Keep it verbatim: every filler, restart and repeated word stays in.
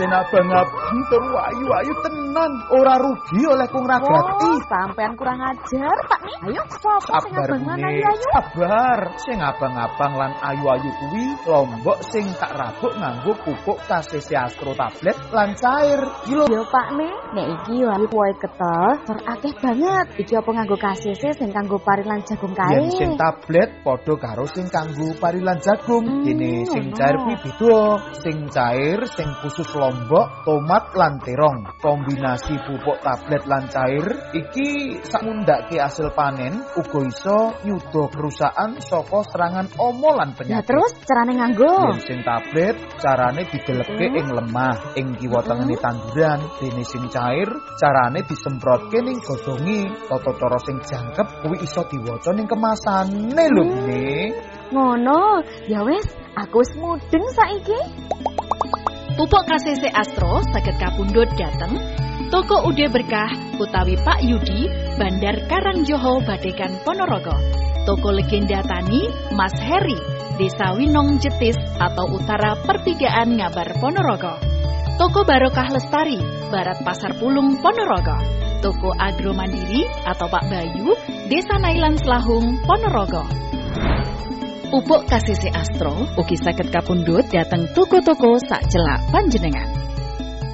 pancen abang-abang tur ayu-ayu tenan, ora rugi oleh kung ragati. Oh, sampean kurang ajar, Pak nih. Ayo, sapa sing abang lan ayu-ayu? Sabar, sing abang-abang lan ayu-ayu kuwi lombok sing tak rabuk nganggo pupuk K C C Astro tablet lan cair. Iki lho. Yo Pak nih, nek iki wae kuwi ketel, tur akeh banget. Iki apa nganggo K C C sing kanggo pari lan jagung kae? Yen sing tablet padha karo sing kanggo pari lan jagung. Hmm, Dene sing no. cair kuwi beda. Sing cair sing khusus lombok, tomat lan terong. Kombinasi pupuk tablet lan cair iki sakmundhake hasil panen uga iso nyuda kerusakan saka serangan omo lan Lah penyakit. terus carane nganggo? Yen sing tablet carane dideleke Hmm. ing lemah, ing kiwa-tengene tanduran. Dene sing cair carane disemprotke ning godhonge. Tata cara sing jangkep kuwi iso diwaca ning kemasane lho, Hmm. Nek. Ngono, ya wis, aku wis mudeng saiki. Pupuk K C C Astro saged kapundhut dhateng Toko Ude Berkah utawi Pak Yudi, Bandar Karangjoho, Badekan Ponorogo. Toko Legenda Tani Mas Heri, Desa Winong Jetis atau Utara Pertigaan Ngabar Ponorogo. Toko Barokah Lestari, Barat Pasar Pulung Ponorogo. Toko Agro Mandiri atau Pak Bayu, Desa Nailan Selahung Ponorogo. Pupuk K C C Astro ugi saged kapundhut dhateng toko-toko sak celak panjenengan.